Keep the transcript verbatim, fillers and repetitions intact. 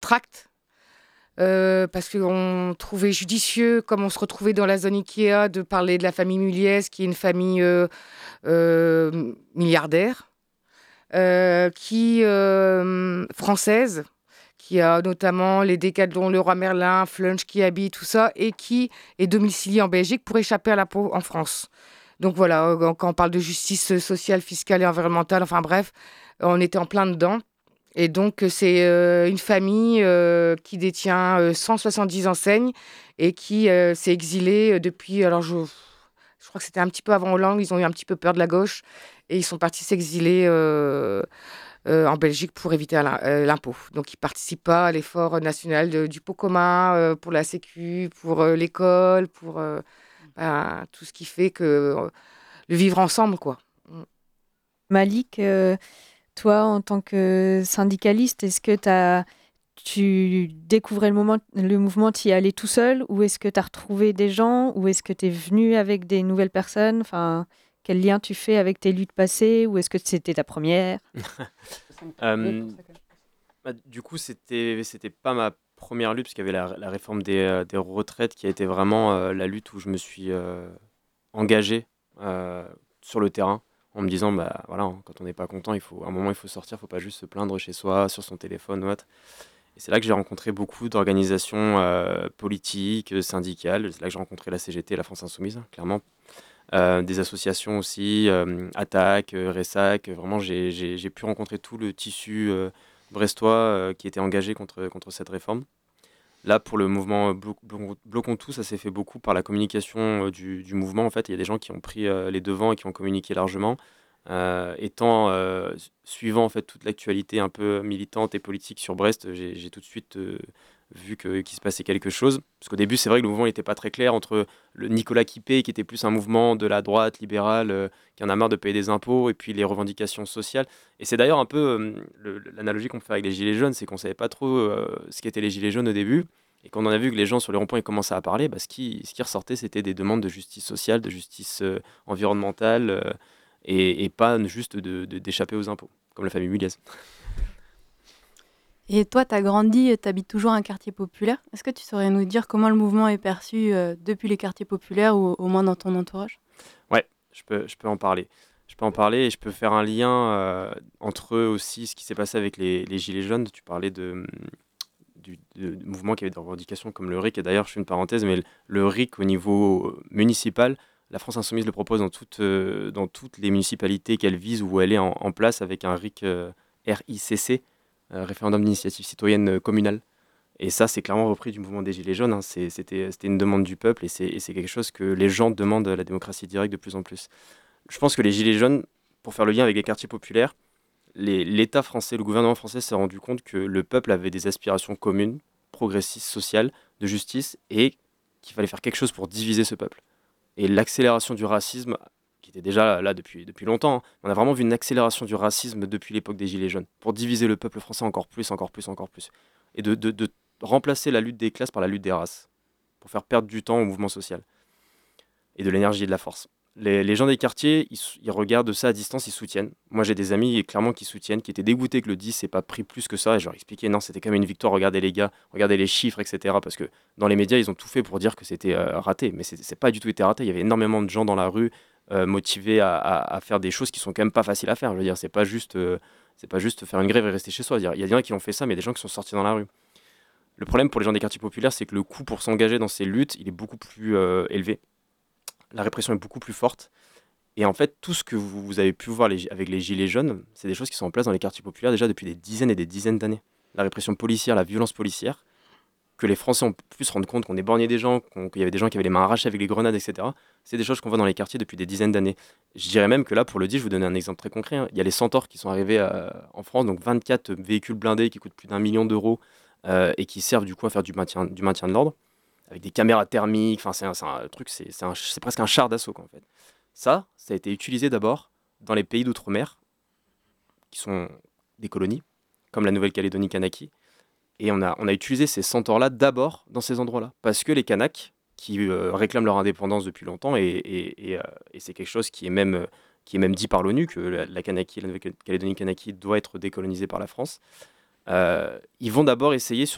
tract. Euh, parce qu'on trouvait judicieux, comme on se retrouvait dans la zone Ikea, de parler de la famille Muliez, qui est une famille euh, euh, milliardaire, euh, qui euh, française, qui a notamment les Décathlon, le Roi Merlin, Flunch qui habite, tout ça, et qui est domicilié en Belgique pour échapper à l'impôt en France. Donc voilà, euh, quand on parle de justice sociale, fiscale et environnementale, enfin bref, on était en plein dedans. Et donc, c'est euh, une famille euh, qui détient euh, cent soixante-dix enseignes et qui euh, s'est exilée euh, depuis. Alors, je, je crois que c'était un petit peu avant Hollande, ils ont eu un petit peu peur de la gauche et ils sont partis s'exiler euh, euh, en Belgique pour éviter l'im- euh, l'impôt. Donc, ils ne participent pas à l'effort national de- du pot commun euh, pour la Sécu, pour euh, l'école, pour euh, ben, tout ce qui fait que euh, le vivre ensemble, quoi. Mm. Malik, euh, toi, en tant que syndicaliste, est-ce que t'as, tu découvrais le, moment, le mouvement, tu y allais tout seul ou est-ce que tu as retrouvé des gens ou est-ce que tu es venu avec des nouvelles personnes? Enfin, quel lien tu fais avec tes luttes passées ou est-ce que c'était ta première? Euh, bah, du coup, c'était c'était pas ma première lutte, parce qu'il y avait la, la réforme des, euh, des retraites qui a été vraiment euh, la lutte où je me suis euh, engagé euh, sur le terrain en me disant, bah voilà, hein, quand on n'est pas content, il faut, à un moment, il faut sortir, il faut pas juste se plaindre chez soi, sur son téléphone ou autre. Et c'est là que j'ai rencontré beaucoup d'organisations euh, politiques, euh, syndicales. C'est là que j'ai rencontré la C G T, la France Insoumise, hein, clairement. Euh, des associations aussi, euh, Attac, euh, Ressac. euh, Vraiment, j'ai j'ai- j'ai pu rencontrer tout le tissu euh, brestois euh, qui était engagé contre, contre cette réforme. Là, pour le mouvement Blo- Blo- Bloquons tout, ça s'est fait beaucoup par la communication euh, du, du mouvement. En fait, il y a des gens qui ont pris euh, les devants et qui ont communiqué largement. Euh, étant euh, su- suivant en fait toute l'actualité un peu militante et politique sur Brest, j'ai j'ai tout de suite euh, vu que qu'il se passait quelque chose. Parce qu'au début, c'est vrai que le mouvement n'était pas très clair entre le Nicolas Quipé, qui était plus un mouvement de la droite libérale, euh, qui en a marre de payer des impôts, et puis les revendications sociales. Et c'est d'ailleurs un peu euh, le- l'analogie qu'on fait avec les Gilets jaunes, c'est qu'on savait pas trop euh, ce qu'étaient les Gilets jaunes au début. Et quand on a vu que les gens sur les ronds-points ils commençaient à parler, bah, ce, qui, ce qui ressortait, c'était des demandes de justice sociale, de justice euh, environnementale, euh, et, et pas juste de, de- d'échapper aux impôts, comme la famille Muliez. Et toi, tu as grandi, tu habites toujours un quartier populaire. Est-ce que tu saurais nous dire comment le mouvement est perçu euh, depuis les quartiers populaires ou au moins dans ton entourage? Ouais, je peux, je peux en parler. Je peux en parler et je peux faire un lien euh, entre eux aussi, ce qui s'est passé avec les, les Gilets jaunes. Tu parlais de, hum, du, de- de mouvements qui avaient des revendications comme le R I C. Et d'ailleurs, je fais une parenthèse, mais le, le R I C au niveau euh, municipal, la France Insoumise le propose dans toutes, euh, dans toutes les municipalités qu'elle vise ou où elle est en, en place avec un R I C, euh, R I C C, euh, référendum d'initiative citoyenne euh, communale. Et ça, c'est clairement repris du mouvement des Gilets jaunes, hein. C'est- C'était, c'était une demande du peuple et c'est et c'est quelque chose que les gens demandent à la démocratie directe de plus en plus. Je pense que les Gilets jaunes, pour faire le lien avec les quartiers populaires, les- l'État français, le gouvernement français s'est rendu compte que le peuple avait des aspirations communes, progressistes, sociales, de justice, et qu'il fallait faire quelque chose pour diviser ce peuple. Et l'accélération du racisme, qui était déjà là depuis, depuis longtemps, hein, on a vraiment vu une accélération du racisme depuis l'époque des Gilets jaunes, pour diviser le peuple français encore plus, encore plus, encore plus. Et de, de- de remplacer la lutte des classes par la lutte des races, pour faire perdre du temps au mouvement social, et de l'énergie et de la force. Les, les gens des quartiers, ils, sou- ils regardent ça à distance, ils soutiennent. Moi, j'ai des amis clairement qui soutiennent, qui étaient dégoûtés que le dix n'ait pas pris plus que ça. Et je leur expliquais, non, c'était quand même une victoire. Regardez les gars, regardez les chiffres, et cetera. Parce que dans les médias, ils ont tout fait pour dire que c'était euh, raté. Mais c'est c'est pas du tout été raté. Il y avait énormément de gens dans la rue euh, motivés à, à- à faire des choses qui sont quand même pas faciles à faire. Je veux dire, c'est pas juste, euh, c'est pas juste faire une grève et rester chez soi. Il y a il y a des gens qui ont fait ça, mais il y a des gens qui sont sortis dans la rue. Le problème pour les gens des quartiers populaires, c'est que le coût pour s'engager dans ces luttes, il est beaucoup plus euh, élevé. La répression est beaucoup plus forte. Et en fait, tout ce que vous, vous avez pu voir les- avec les gilets jaunes, c'est des choses qui sont en place dans les quartiers populaires déjà depuis des dizaines et des dizaines d'années. La répression policière, la violence policière, que les Français ont pu se rendre compte qu'on éborgnait des gens, qu'on- qu'il y avait des gens qui avaient les mains arrachées avec les grenades, et cetera. C'est des choses qu'on voit dans les quartiers depuis des dizaines d'années. Je dirais même que là, pour le dire, je vous donner un exemple très concret, hein. Il y a les Centaures qui sont arrivés euh, en France, donc vingt-quatre véhicules blindés qui coûtent plus d'un million d'euros euh, et qui servent du coup à faire du maintien, du maintien de l'ordre, avec des caméras thermiques, enfin c'est un, c'est un truc, c'est c'est un- c'est presque un char d'assaut quoi, en fait. Ça, ça a été utilisé d'abord dans les pays d'outre-mer, qui sont des colonies, comme la Nouvelle-Calédonie Kanaki. Et on a, on a utilisé ces centaures-là d'abord dans ces endroits-là. Parce que les Kanaks, qui euh, réclament leur indépendance depuis longtemps, et, et- et, euh, et c'est quelque chose qui est même, euh, qui est même dit par l'ONU, que la, la Kanaki, la Nouvelle-Calédonie Kanaki doit être décolonisée par la France, euh, ils vont d'abord essayer sur